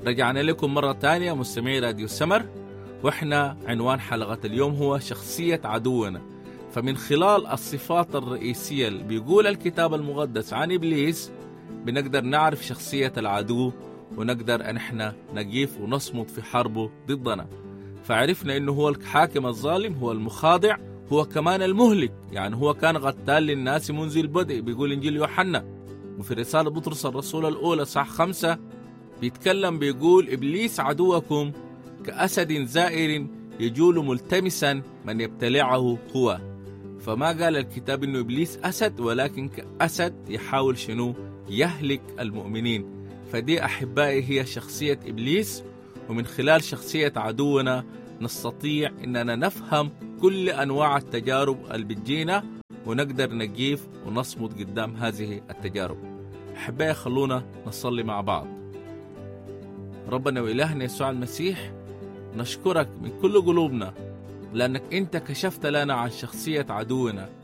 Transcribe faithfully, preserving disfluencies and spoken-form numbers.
رجعنا لكم مرة تانية مستمعي راديو السمر، وإحنا عنوان حلقة اليوم هو شخصية عدونا. فمن خلال الصفات الرئيسية اللي بيقول الكتاب المقدس عن إبليس بنقدر نعرف شخصية العدو، ونقدر أن احنا نقيف ونصمد في حربه ضدنا. فعرفنا أنه هو الحاكم الظالم، هو المخادع، هو كمان المهلك، يعني هو كان قتال للناس منذ البدء، بيقول إنجيل يوحنا. وفي رسالة بطرس الرسول الأولى صح خمسة بيتكلم بيقول: إبليس عدوكم كأسد زائر يجول ملتمسا من يبتلعه هو. فما قال الكتاب إنه إبليس أسد، ولكن كأسد يحاول شنو؟ يهلك المؤمنين. فدي أحبائي هي شخصية إبليس، ومن خلال شخصية عدونا نستطيع إننا نفهم كل أنواع التجارب اللي بتجينا، ونقدر نقيف ونصمد قدام هذه التجارب. أحبائي خلونا نصلي مع بعض. ربنا وإلهنا يسوع المسيح، نشكرك من كل قلوبنا لأنك أنت كشفت لنا عن شخصية عدونا،